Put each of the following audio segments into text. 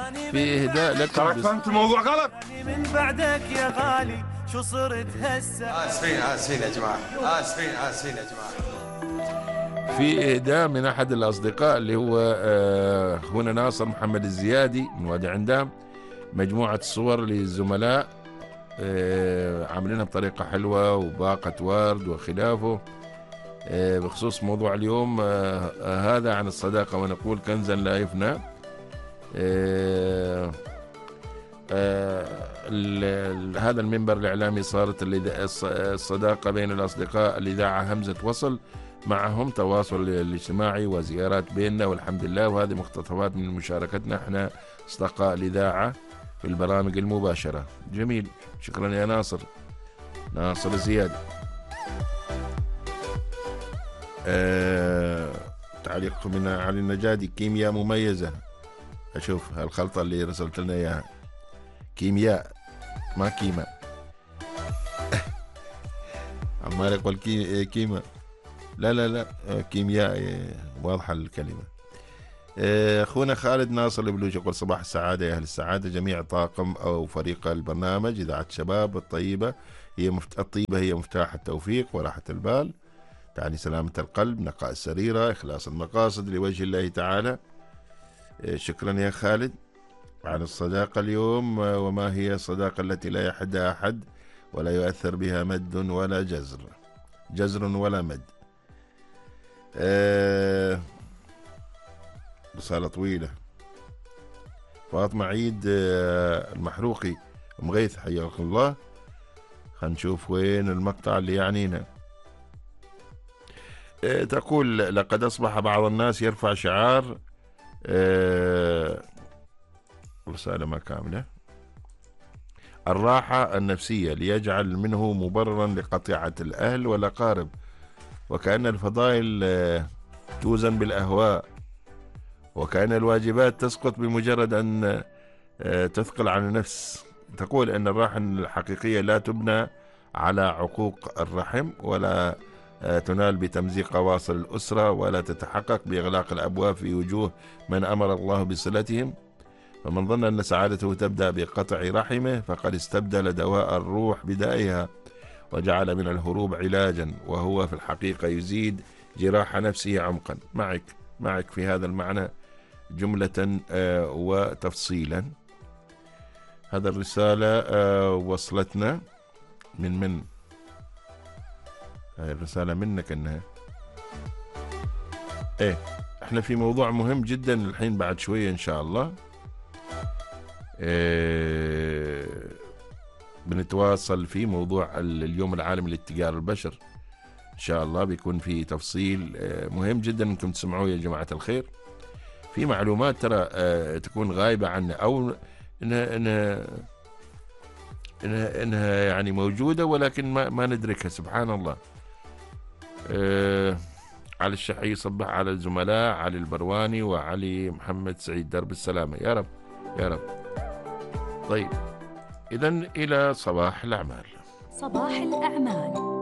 في إهداء لك تراك فهمت الموضوع غلط. من بعدك يا غالي شو صرت هسه. آسفين يا جماعة، آسفين يا جماعة. في إهداء من أحد الأصدقاء اللي هو أخونا ناصر محمد الزيادي من وادي عندام، مجموعة صور للزملاء عاملينها بطريقة حلوة وباقة ورد وخلافه بخصوص موضوع اليوم هذا عن الصداقة، ونقول كنزا لا يفنى. هذا المنبر الإعلامي صارت الصداقة بين الأصدقاء، الإذاعة همزة وصل، معهم تواصل الاجتماعي وزيارات بيننا والحمد لله. وهذه مقتطفات من مشاركتنا احنا أصدقاء الإذاعة في البرامج المباشرة. جميل، شكرا يا ناصر الزيادي. تعليق من علي النجادي: كيمياء مميزة. أشوف هالخلطة اللي رسلت لنا إياها، كيمياء ما كيما. عمال يقول كيما، لا كيمياء واضحة الكلمة. أخونا خالد ناصر البلوش يقول: صباح السعادة يا أهل السعادة، جميع طاقم أو فريق البرنامج إذاعة شباب الطيبة هي مفتاح التوفيق وراحة البال، تعني سلامة القلب، نقاء السريرة، إخلاص المقاصد لوجه الله تعالى. شكرا يا خالد على الصداقة اليوم. وما هي الصداقة التي لا يحدها أحد ولا يؤثر بها مد ولا جزر ولا مد. رسالة طويلة. فاطمة عيد المحروقي مغيث حياكم الله. خلينا نشوف وين المقطع اللي يعنينا. تقول: لقد أصبح بعض الناس يرفع شعار رسالة ما كاملة: الراحة النفسية، ليجعل منه مبررا لقطيعة الأهل والأقارب، وكأن الفضائل توزن بالأهواء، وكأن الواجبات تسقط بمجرد أن تثقل عن النفس. تقول أن الراحة الحقيقية لا تبنى على عقوق الرحم، ولا تنال بتمزيق أواصر الأسرة، ولا تتحقق بإغلاق الأبواب في وجوه من أمر الله بصلتهم. فمن ظن أن سعادته تبدأ بقطع رحمه فقد استبدل دواء الروح بدائها، وجعل من الهروب علاجا، وهو في الحقيقة يزيد جراح نفسه عمقا. معك في هذا المعنى جملة وتفصيلا. هذا الرسالة وصلتنا من هذه الرسالة منك انها احنا في موضوع مهم جدا الحين بعد شوية ان شاء الله. بنتواصل في موضوع اليوم العالمي لاتجار البشر، ان شاء الله بيكون في تفصيل مهم جدا انكم تسمعوه يا جماعة الخير. في معلومات ترى تكون غايبة عنا، او انها يعني موجودة ولكن ما ندركها. سبحان الله. علي الشحي صبح على الزملاء علي البرواني وعلي محمد سعيد، درب السلامة يا رب يا رب. طيب إذن إلى صباح الأعمال. صباح الأعمال.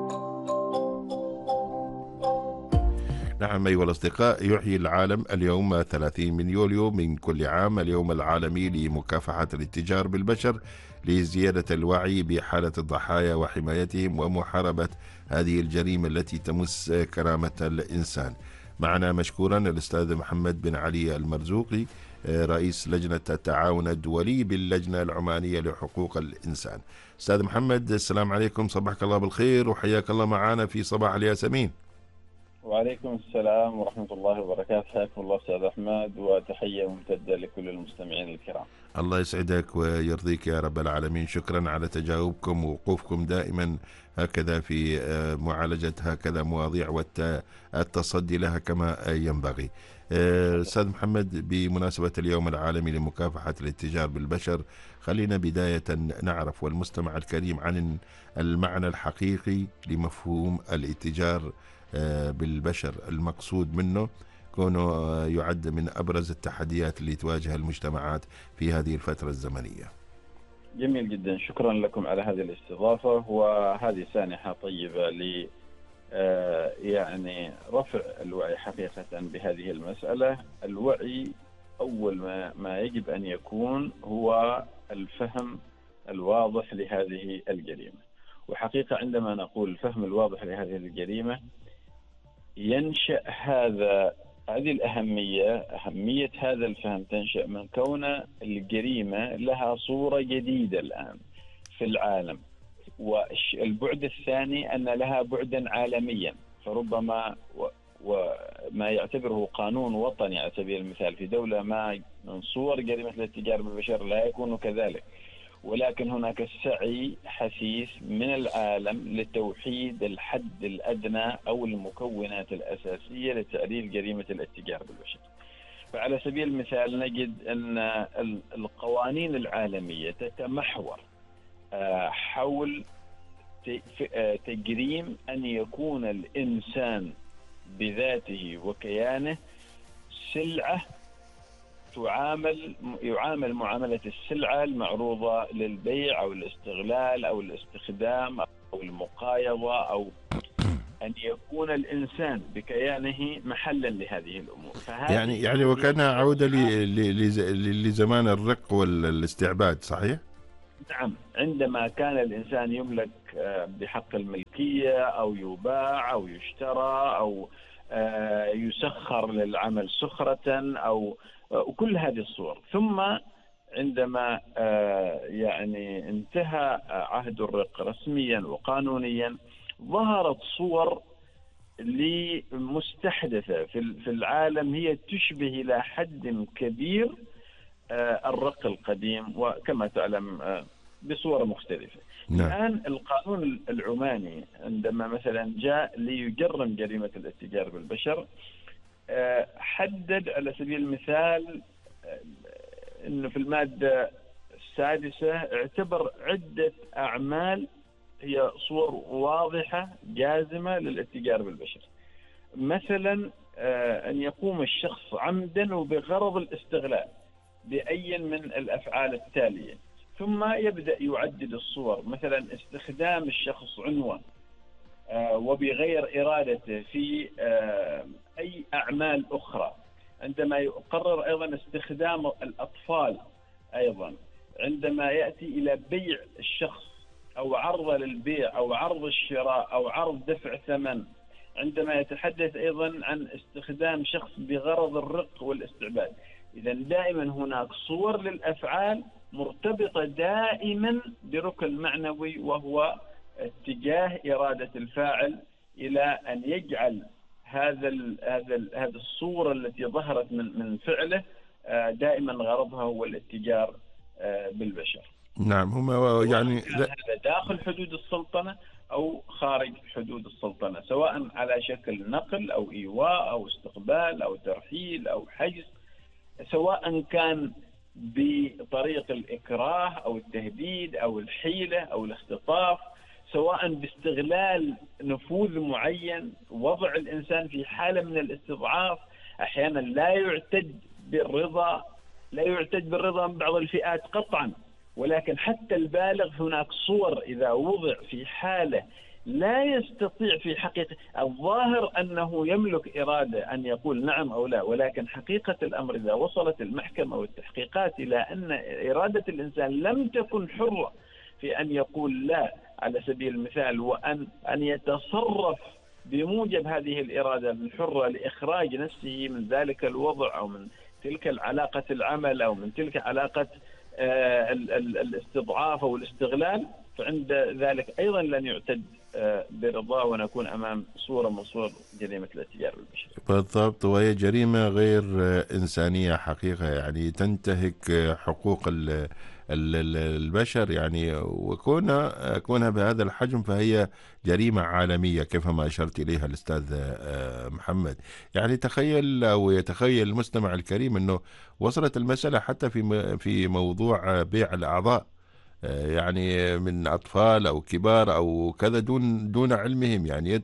نعم أيها الأصدقاء، يحيي العالم اليوم 30 من يوليو من كل عام اليوم العالمي لمكافحة الاتجار بالبشر، لزيادة الوعي بحالة الضحايا وحمايتهم ومحاربة هذه الجريمة التي تمس كرامة الإنسان. معنا مشكورا الأستاذ محمد بن علي المرزوقي، رئيس لجنة التعاون الدولي باللجنة العمانية لحقوق الإنسان. أستاذ محمد، السلام عليكم، صبحك الله بالخير وحياك الله معنا في صباح الياسمين. وعليكم السلام ورحمة الله وبركاته، حياكم الله أستاذ أحمد، وتحية ممتدة لكل المستمعين الكرام. الله يسعدك ويرضيك يا رب العالمين. شكرا على تجاوبكم ووقوفكم دائما هكذا في معالجة هكذا مواضيع والتصدي لها كما ينبغي. أستاذ محمد، بمناسبة اليوم العالمي لمكافحة الاتجار بالبشر، خلينا بداية نعرف والمستمع الكريم عن المعنى الحقيقي لمفهوم الاتجار بالبشر، المقصود منه كونه يعد من أبرز التحديات اللي تواجه المجتمعات في هذه الفترة الزمنية. جميل جدا، شكرا لكم على هذه الاستضافة، وهذه سانحة طيبة ل يعني رفع الوعي حقيقة بهذه المسألة. الوعي أول ما يجب أن يكون هو الفهم الواضح لهذه الجريمة. وحقيقة عندما نقول الفهم الواضح لهذه الجريمة ينشأ هذه أهمية هذا الفهم تنشأ من كون الجريمة لها صورة جديدة الآن في العالم. والبعد الثاني أن لها بعدا عالميا، فربما وما يعتبره قانون وطني على سبيل المثال في دولة ما من صور جريمة الاتجار بالبشر لا يكون كذلك، ولكن هناك سعي حثيث من العالم لتوحيد الحد الأدنى أو المكونات الأساسية لتعريف جريمة الاتجار بالبشر. فعلى سبيل المثال نجد أن القوانين العالمية تتمحور حول تجريم أن يكون الإنسان بذاته وكيانه سلعة يعامل معاملة السلعة المعروضة للبيع أو الاستغلال أو الاستخدام أو المقايضة، أو أن يكون الإنسان بكيانه محلا لهذه الأمور. يعني وكانها عودة لزمان الرق والاستعباد، صحيح؟ نعم، عندما كان الإنسان يملك بحق الملكية أو يباع أو يشترى أو يسخر للعمل سخرة أو وكل هذه الصور. ثم عندما يعني انتهى عهد الرق رسميا وقانونيا ظهرت صور مستحدثة في العالم هي تشبه إلى حد كبير الرق القديم، وكما تعلم بصورة مختلفة. نعم. الآن القانون العماني عندما مثلا جاء ليجرم جريمة الاتجار بالبشر حدد على سبيل المثال أنه في المادة السادسة اعتبر عدة أعمال هي صور واضحة جازمة للاتجار بالبشر. مثلا أن يقوم الشخص عمدا وبغرض الاستغلال بأي من الأفعال التالية، ثم يبدأ يعدد الصور. مثلا استخدام الشخص عنوة وبغير إرادته في أي أعمال أخرى. عندما يقرر أيضا استخدام الأطفال، أيضا عندما يأتي إلى بيع الشخص أو عرض للبيع أو عرض الشراء أو عرض دفع ثمن. عندما يتحدث أيضا عن استخدام شخص بغرض الرق والاستعباد. إذا دائما هناك صور للأفعال مرتبطة دائما بركن معنوي، وهو اتجاه إرادة الفاعل إلى أن يجعل هذا الصورة التي ظهرت من فعله دائما غرضها هو الاتجار بالبشر. نعم، هما يعني هذا داخل حدود السلطنة أو خارج حدود السلطنة، سواء على شكل نقل أو إيواء أو استقبال أو ترحيل أو حجز، سواء كان بطريق الإكراه أو التهديد أو الحيلة أو الاختطاف، سواء باستغلال نفوذ معين، وضع الإنسان في حالة من الاستضعاف. أحيانا لا يعتد بالرضا من بعض الفئات قطعا، ولكن حتى البالغ هناك صور إذا وضع في حالة لا يستطيع في حقيقة الظاهر أنه يملك إرادة أن يقول نعم أو لا، ولكن حقيقة الأمر إذا وصلت المحكمة والتحقيقات إلى أن إرادة الإنسان لم تكن حرة في أن يقول لا على سبيل المثال، وأن يتصرف بموجب هذه الإرادة الحرة لإخراج نفسه من ذلك الوضع أو من تلك العلاقة العمل أو من تلك علاقة الاستضعاف أو الاستغلال، فعند ذلك أيضا لن يعتد برضاه، ونكون أمام صورة من صور جريمة الاتجار بالبشر. بالضبط، وهي جريمة غير إنسانية حقيقة، يعني تنتهك حقوق البشر، يعني وكونها بهذا الحجم فهي جريمة عالمية كيفما أشرت إليها الأستاذ محمد. يعني تخيل أو يتخيل المستمع الكريم أنه وصلت المسألة حتى في موضوع بيع الأعضاء، يعني من أطفال أو كبار أو كذا دون علمهم.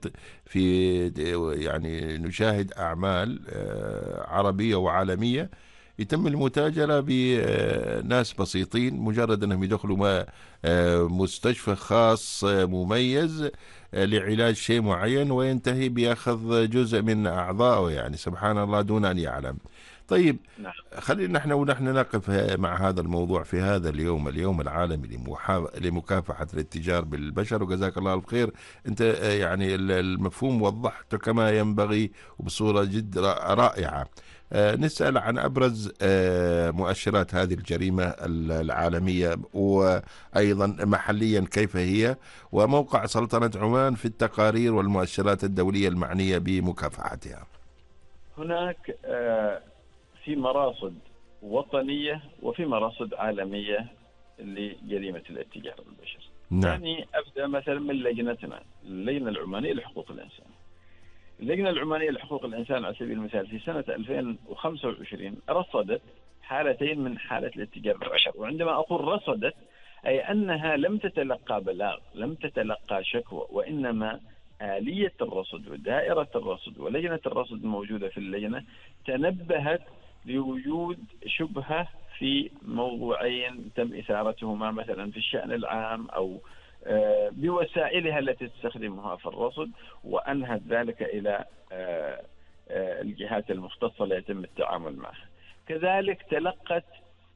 يعني نشاهد أعمال عربية وعالمية يتم المتاجرة بناس بسيطين مجرد أنهم يدخلوا مستشفى خاص مميز لعلاج شيء معين، وينتهي بأخذ جزء من أعضائه، يعني سبحان الله دون أن يعلم. طيب، نعم. خلينا ونحن نقف مع هذا الموضوع في هذا اليوم العالمي لمكافحة الاتجار بالبشر، وجزاك الله الخير. أنت يعني المفهوم وضحته كما ينبغي وبصورة جد رائعة. نسأل عن أبرز مؤشرات هذه الجريمة العالمية، وأيضا محليا كيف هي، وموقع سلطنة عمان في التقارير والمؤشرات الدولية المعنية بمكافحتها. هناك في مراصد وطنية وفي مراصد عالمية لجريمة الاتجار بالبشر. نعم. يعني أبدأ مثلا من لجنتنا، اللجنة العمانية لحقوق الإنسان. اللجنة العمانية لحقوق الإنسان على سبيل المثال في سنة 2025 رصدت حالتين من حالة الاتجار بالبشر. وعندما أقول رصدت أي أنها لم تتلقى بلاغ، لم تتلقى شكوى، وإنما آلية الرصد ودائرة الرصد ولجنة الرصد الموجودة في اللجنة تنبهت لوجود شبهة في موضوعين تم إثارتهما مثلا في الشأن العام أو بوسائلها التي تستخدمها في الرصد، وأنهت ذلك إلى الجهات المختصة ليتم التعامل معها. كذلك تلقت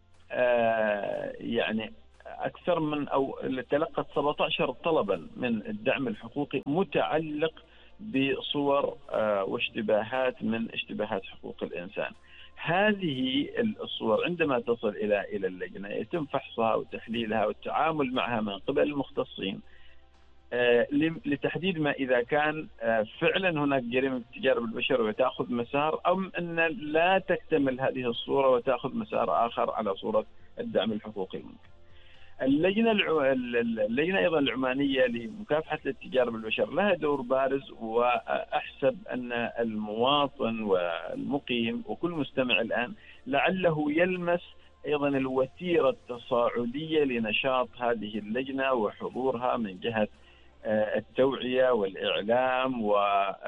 يعني أكثر من تلقت 17 طلبا من الدعم الحقوقي متعلق بصور واشتباهات من اشتباهات حقوق الإنسان. هذه الصور عندما تصل إلى اللجنة يتم فحصها وتحليلها والتعامل معها من قبل المختصين لتحديد ما إذا كان فعلا هناك جريمة اتجار بالبشر وتأخذ مسار، أو أن لا تكتمل هذه الصورة وتأخذ مسار آخر على صورة الدعم الحقوقي الممكن. اللجنة أيضا العمانية لمكافحة الاتجار بالبشر لها دور بارز، وأحسب أن المواطن والمقيم وكل مستمع الآن لعله يلمس أيضا الوتيرة التصاعدية لنشاط هذه اللجنة وحضورها من جهة التوعية والإعلام و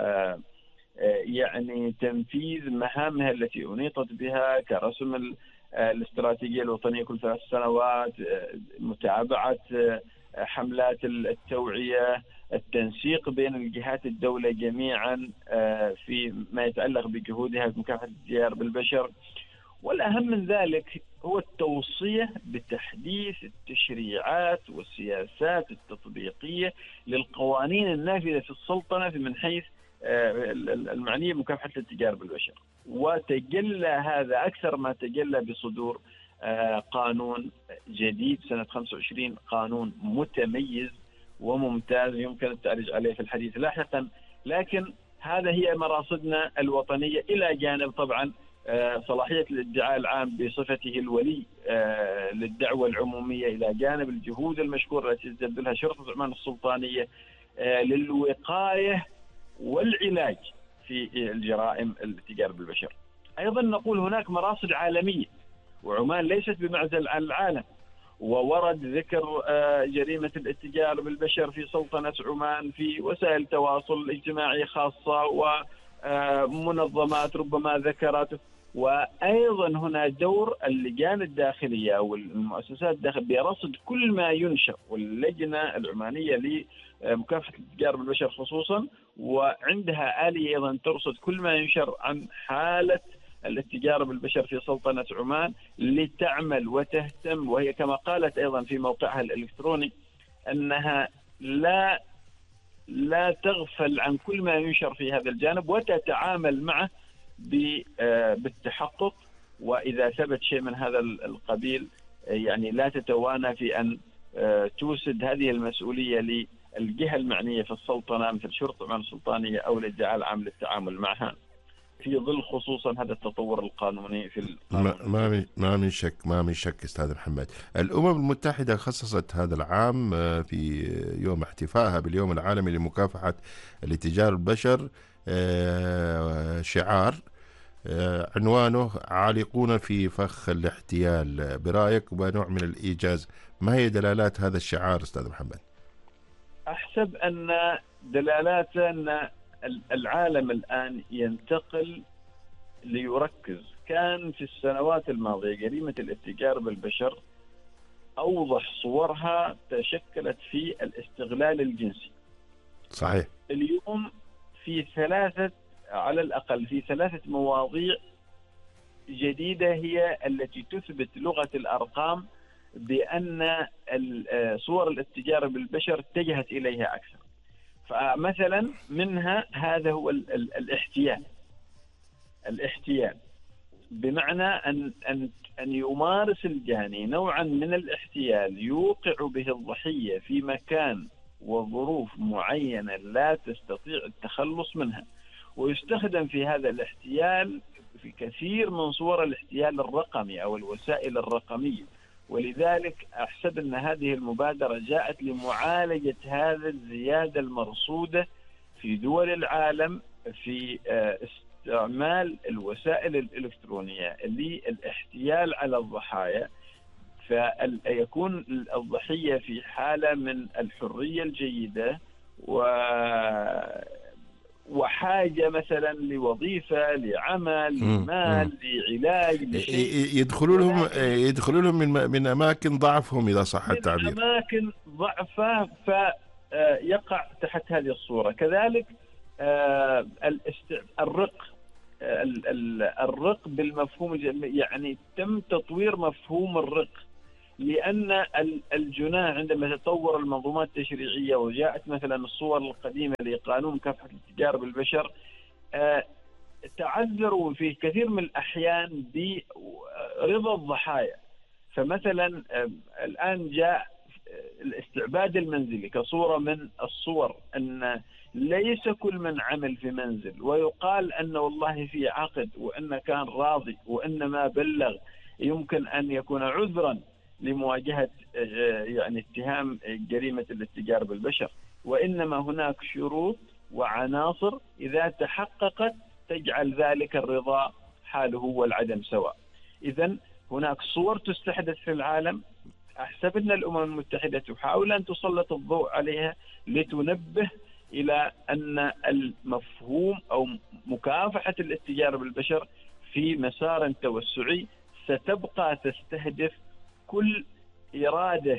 يعني تنفيذ مهامها التي أنيطت بها كرسم الاستراتيجية الوطنية كل 3 سنوات، متابعة حملات التوعية، التنسيق بين الجهات الدولة جميعا في ما يتعلق بجهودها بمكافحة الاتجار بالبشر. والأهم من ذلك هو التوصية بتحديث التشريعات والسياسات التطبيقية للقوانين النافذة في السلطنة من حيث المعنية بمكافحة الاتجار بالبشر. وتجلى هذا أكثر ما تجلى بصدور قانون جديد سنة 25، قانون متميز وممتاز يمكن التعريج عليه في الحديث لاحقا. لكن هذا هي مراصدنا الوطنية، إلى جانب طبعا صلاحية الادعاء العام بصفته الولي للدعوة العمومية، إلى جانب الجهود المشكورة التي تبذلها شرطة عمان السلطانية للوقاية والعلاج في الجرائم الاتجار بالبشر. أيضا نقول هناك مراصد عالمية، وعمان ليست بمعزل عن العالم، وورد ذكر جريمة الاتجار بالبشر في سلطنة عمان في وسائل التواصل الاجتماعي خاصة ومنظمات ربما ذكرته. وأيضا هنا دور اللجان الداخلية والمؤسسات الداخلية برصد كل ما ينشر، واللجنة العمانية لمكافحة الاتجار بالبشر خصوصا وعندها آلية أيضا ترصد كل ما ينشر عن حالة الاتجار بالبشر في سلطنة عمان لتعمل وتهتم، وهي كما قالت أيضا في موقعها الإلكتروني أنها لا تغفل عن كل ما ينشر في هذا الجانب وتتعامل معه بالتحقق، وإذا ثبت شيء من هذا القبيل يعني لا تتوانى في أن توسد هذه المسؤولية للجهة المعنية في السلطنة مثل شرطة عمان السلطانية أو الادعاء العام للتعامل معها، في ظل خصوصا هذا التطور القانوني في القانون. ما من شك أستاذ محمد. الأمم المتحدة خصصت هذا العام في يوم احتفائها باليوم العالمي لمكافحة الاتجار بالبشر شعار عنوانه عالقون في فخ الاحتيال. برأيك وبنوع من الإيجاز، ما هي دلالات هذا الشعار أستاذ محمد؟ أحسب أن دلالاته أن العالم الآن ينتقل ليركز. كان في السنوات الماضية جريمة الاتجار بالبشر أوضح صورها تشكلت في الاستغلال الجنسي. صحيح. اليوم في على الأقل في 3 مواضيع جديدة هي التي تثبت لغة الأرقام بأن صور الاتجار بالبشر اتجهت إليها أكثر. فمثلا منها هذا هو الاحتيال، بمعنى أن يمارس الجاني نوعا من الاحتيال يوقع به الضحية في مكان وظروف معينة لا تستطيع التخلص منها. ويستخدم في هذا الاحتيال في كثير من صور الاحتيال الرقمي أو الوسائل الرقمية. ولذلك أحسب أن هذه المبادرة جاءت لمعالجة هذا الزيادة المرصودة في دول العالم في استعمال الوسائل الإلكترونية للاحتيال على الضحايا، فيكون الضحية في حالة من الحرية الجيدة وحاجة مثلا لوظيفة، لعمل، لمال، لعلاج، لشيء. يدخلوا لهم من أماكن ضعفهم إذا صح التعبير، من أماكن ضعفه فيقع تحت هذه الصورة. كذلك الرق بالمفهوم، يعني تم تطوير مفهوم الرق، لأن الجناح عندما تطور المنظومات التشريعية وجاءت مثلا الصور القديمة لقانون مكافحة الاتجار بالبشر، تعذروا في كثير من الأحيان برضا الضحايا. فمثلا الآن جاء الاستعباد المنزلي كصورة من الصور، أن ليس كل من عمل في منزل ويقال أن والله في عقد وأن كان راضي وأن ما بلغ يمكن أن يكون عذرا لمواجهة يعني اتهام جريمة الاتجار بالبشر، وإنما هناك شروط وعناصر إذا تحققت تجعل ذلك الرضا حاله والعدم سواء. إذن هناك صور تستحدث في العالم، أحسب أن الأمم المتحدة تحاول أن تسلط الضوء عليها لتنبه إلى أن المفهوم أو مكافحة الاتجار بالبشر في مسار توسعي ستبقى تستهدف كل إرادة،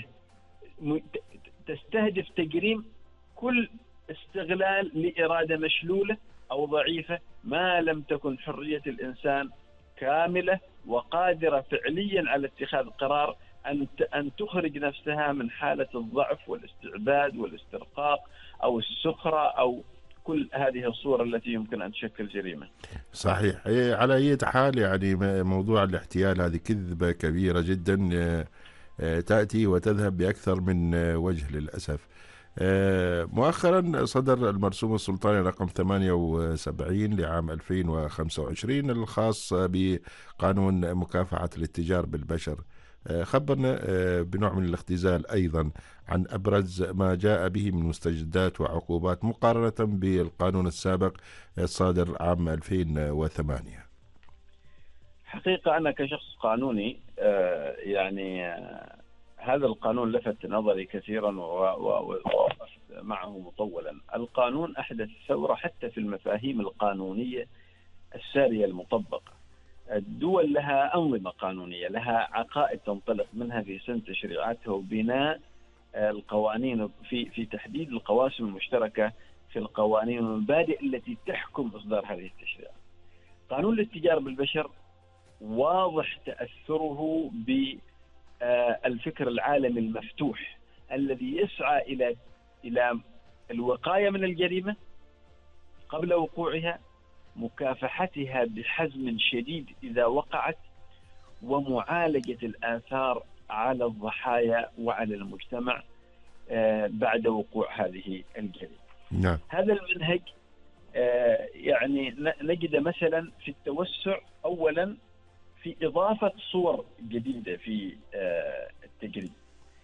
تستهدف تجريم كل استغلال لإرادة مشلولة أو ضعيفة، ما لم تكن حرية الإنسان كاملة وقادرة فعليا على اتخاذ قرار أن تخرج نفسها من حالة الضعف والاستعباد والاسترقاق أو السخرة أو كل هذه الصور التي يمكن أن تشكل جريمة. صحيح. على أي حال يعني موضوع الاحتيال هذه كذبة كبيرة جدا تأتي وتذهب بأكثر من وجه للأسف. مؤخرا صدر المرسوم السلطاني رقم 78 لعام 2025 الخاص بقانون مكافحة الاتجار بالبشر. خبرنا بنوع من الاختزال أيضا عن أبرز ما جاء به من مستجدات وعقوبات مقارنة بالقانون السابق الصادر عام 2008. حقيقة أنا كشخص قانوني يعني هذا القانون لفت نظري كثيرا ووقفت معه مطولا. القانون أحدث ثورة حتى في المفاهيم القانونية السارية المطبقة. الدول لها أنظمة قانونية، لها عقائد تنطلق منها في سن تشريعاتها وبناء القوانين في تحديد القواسم المشتركة في القوانين والمبادئ التي تحكم إصدار هذه التشريعات. قانون الاتجار بالبشر واضح تأثره بالفكر العالمي المفتوح الذي يسعى إلى الوقاية من الجريمة قبل وقوعها، مكافحتها بحزم شديد إذا وقعت، ومعالجة الآثار على الضحايا وعلى المجتمع بعد وقوع هذه الجريمة. نعم. هذا المنهج يعني نجد مثلا في التوسع أولا في إضافة صور جديدة في التجريم.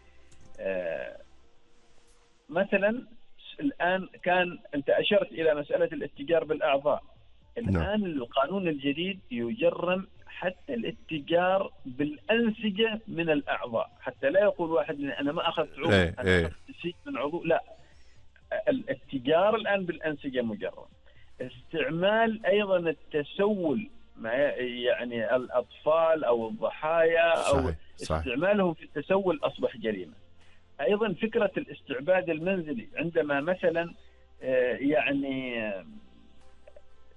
مثلا الآن كان أنت أشرت إلى مسألة الاتجار بالأعضاء. الآن القانون الجديد يجرم حتى الاتجار بالأنسجة من الأعضاء، حتى لا يقول واحد أنا ما أخذت عضو، أنا أخذت نسيج من عضو، لا، الاتجار الآن بالأنسجة مجرم. استعمال أيضا التسول يعني الأطفال أو الضحايا أو استعمالهم في التسول أصبح جريمة. أيضا فكرة الاستعباد المنزلي، عندما مثلا يعني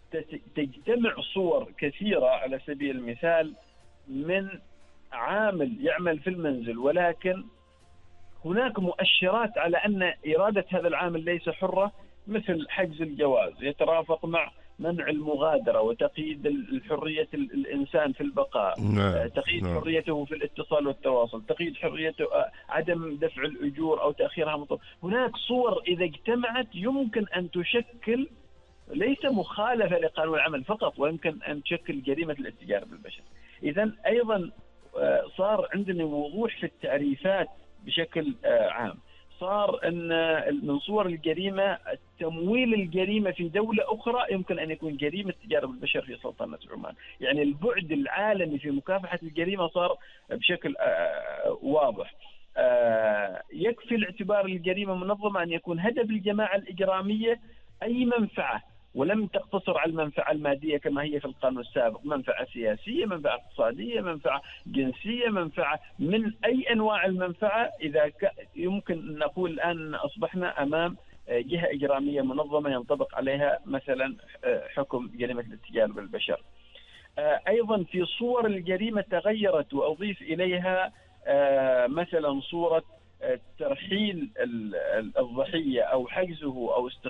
تجتمع صور كثيرة. على سبيل المثال من عامل يعمل في المنزل، ولكن هناك مؤشرات على أن إرادة هذا العامل ليس حرة، مثل حجز الجواز يترافق مع منع المغادرة وتقييد حرية الإنسان في البقاء، تقييد حريته في الاتصال والتواصل، تقييد حريته، عدم دفع الأجور أو تأخيرها. هناك صور إذا اجتمعت يمكن أن تشكل ليس مخالفة لقانون العمل فقط، ويمكن أن تشكل جريمة الاتجار بالبشر. إذن أيضا صار عندنا وضوح في التعريفات بشكل عام. صار أن من صور الجريمة تمويل الجريمة في دولة أخرى يمكن أن يكون جريمة تجارة بالبشر في سلطنة عمان. يعني البعد العالمي في مكافحة الجريمة صار بشكل واضح. يكفي الاعتبار الجريمة منظمة أن يكون هدف الجماعة الإجرامية أي منفعة، ولم تقتصر على المنفعة المادية كما هي في القانون السابق، منفعة سياسية، منفعة اقتصادية، منفعة جنسية، منفعة من أي أنواع المنفعة. إذا يمكن أن نقول الآن أصبحنا أمام جهة إجرامية منظمة ينطبق عليها مثلا حكم جريمة الاتجار بالبشر. أيضا في صور الجريمة تغيرت، وأضيف إليها مثلا صورة ترحيل الضحية أو حجزه أو